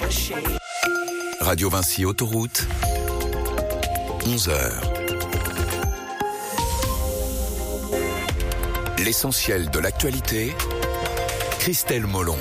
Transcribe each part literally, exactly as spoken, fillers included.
Radio Vinci Autoroute, onze heures. L'essentiel de l'actualité, Christelle Molon.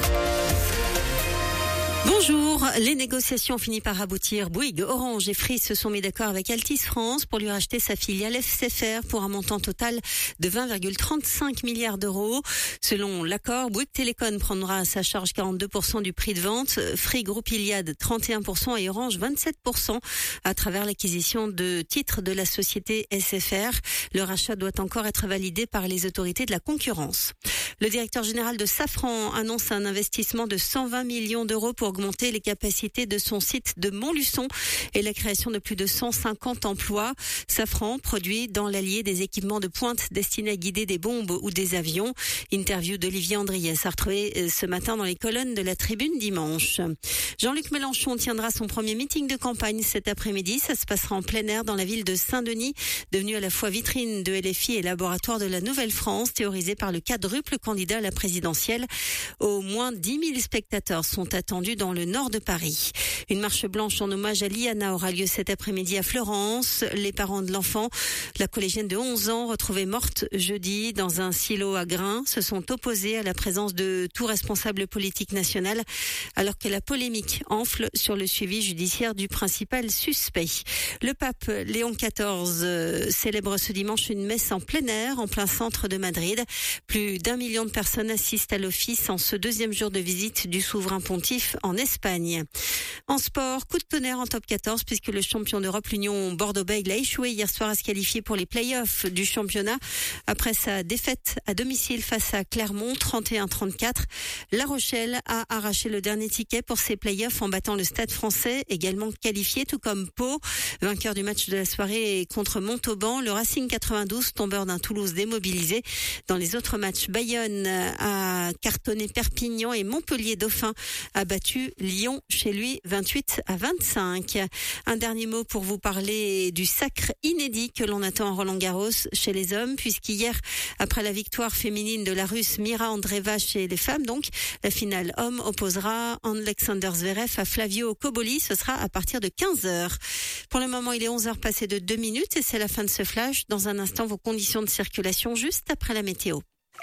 Bonjour, les négociations ont fini par aboutir. Bouygues, Orange et Free se sont mis d'accord avec Altice France pour lui racheter sa filiale F C F R pour un montant total de vingt virgule trente-cinq milliards d'euros. Selon l'accord, Bouygues Télécom prendra à sa charge quarante-deux pour cent du prix de vente, Free Groupe Iliad trente et un pour cent et Orange vingt-sept pour cent à travers l'acquisition de titres de la société S F R. Le rachat doit encore être validé par les autorités de la concurrence. Le directeur général de Safran annonce un investissement de cent vingt millions d'euros pour augmenter les capacités de son site de Montluçon et la création de plus de cent cinquante emplois. Safran produit dans l'Allier des équipements de pointe destinés à guider des bombes ou des avions. Interview d'Olivier Andriès à retrouver ce matin dans les colonnes de la Tribune dimanche. Jean-Luc Mélenchon tiendra son premier meeting de campagne cet après-midi. Ça se passera en plein air dans la ville de Saint-Denis, devenue à la fois vitrine de L F I et laboratoire de la Nouvelle-France, théorisé par le quadruple candidat à la présidentielle. Au moins dix mille spectateurs sont attendus dans le nord de Paris. Une marche blanche en hommage à Liana aura lieu cet après-midi à Florence. Les parents de l'enfant, la collégienne de onze ans, retrouvée morte jeudi dans un silo à grains, se sont opposés à la présence de tout responsable politique national, alors que la polémique enfle sur le suivi judiciaire du principal suspect. Le pape Léon quatorze euh, célèbre ce dimanche une messe en plein air, en plein centre de Madrid. Plus d'un million de personnes assistent à l'office en ce deuxième jour de visite du souverain pontife en Espagne. En sport, coup de tonnerre en top quatorze puisque le champion d'Europe, l'Union Bordeaux-Bègles, a échoué hier soir à se qualifier pour les play-offs du championnat après sa défaite à domicile face à Clermont, trente et un à trente-quatre. La Rochelle a arraché le dernier ticket pour ses play-offs en battant le Stade Français, également qualifié, tout comme Pau, vainqueur du match de la soirée contre Montauban. Le Racing quatre-vingt-douze, tombeur d'un Toulouse démobilisé. Dans les autres matchs, Bayonne a cartonné Perpignan et Montpellier Dauphin a battu Lyon chez lui vingt-huit à vingt-cinq. Un dernier mot pour vous parler du sacre inédit que l'on attend à Roland-Garros chez les hommes, puisqu'hier, après la victoire féminine de la Russe Mira Andreeva chez les femmes, donc, la finale homme opposera Alexander Zverev à Flavio Cobolli. Ce sera à partir de quinze heures. Pour le moment, il est onze heures passées de deux minutes et c'est la fin de ce flash. Dans un instant, vos conditions de circulation juste après la météo.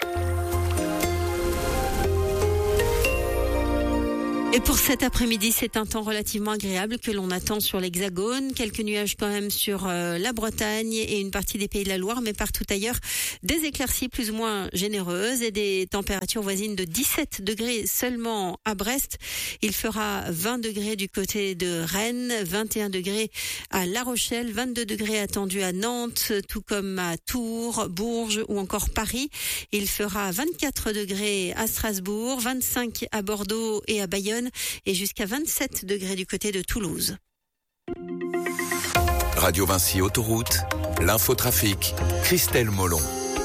Et pour cet après-midi, c'est un temps relativement agréable que l'on attend sur l'Hexagone. Quelques nuages quand même sur euh, la Bretagne et une partie des Pays de la Loire, mais partout ailleurs, des éclaircies plus ou moins généreuses et des températures voisines de dix-sept degrés seulement à Brest. Il fera vingt degrés du côté de Rennes, vingt et un degrés à La Rochelle, vingt-deux degrés attendus à Nantes, tout comme à Tours, Bourges ou encore Paris. Il fera vingt-quatre degrés à Strasbourg, vingt-cinq à Bordeaux et à Bayonne, et jusqu'à vingt-sept degrés du côté de Toulouse. Radio Vinci Autoroute, l'infotrafic, Christelle Molon.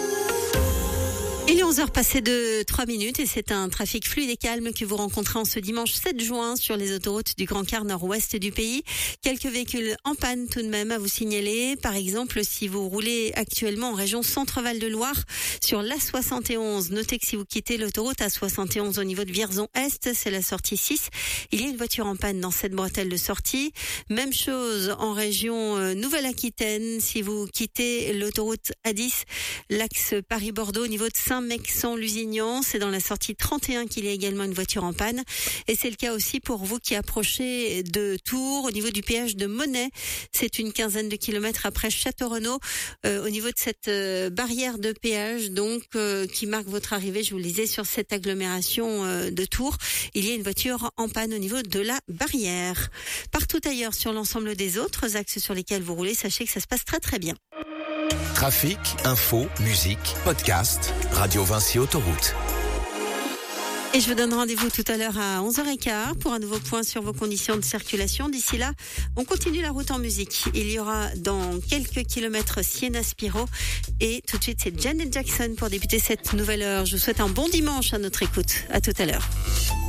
Il est onze heures passées de trois minutes et c'est un trafic fluide et calme que vous rencontrez en ce dimanche sept juin sur les autoroutes du Grand Quart nord-ouest du pays. Quelques véhicules en panne tout de même à vous signaler. Par exemple, si vous roulez actuellement en région Centre-Val de Loire sur l'A soixante et onze, notez que si vous quittez l'autoroute A soixante et onze au niveau de Vierzon-Est, c'est la sortie six. Il y a une voiture en panne dans cette bretelle de sortie. Même chose en région Nouvelle-Aquitaine. Si vous quittez l'autoroute A dix, l'axe Paris-Bordeaux au niveau de Saint Mexan-Lusignan, c'est dans la sortie trente et un qu'il y a également une voiture en panne. Et c'est le cas aussi pour vous qui approchez de Tours au niveau du péage de Monnet. C'est une quinzaine de kilomètres après Château-Renaud, euh, au niveau de cette euh, barrière de péage donc euh, qui marque votre arrivée, je vous le disais, sur cette agglomération euh, de Tours. Il y a une voiture en panne au niveau de la barrière. Partout ailleurs sur l'ensemble des autres axes sur lesquels vous roulez, sachez que ça se passe très très bien. Trafic, info, musique, podcast, Radio Vinci Autoroute. Et je vous donne rendez-vous tout à l'heure à onze heures quinze pour un nouveau point sur vos conditions de circulation. D'ici là, on continue la route en musique. Il y aura dans quelques kilomètres Sienna Spiro. Et tout de suite, c'est Janet Jackson pour débuter cette nouvelle heure. Je vous souhaite un bon dimanche à notre écoute. À tout à l'heure.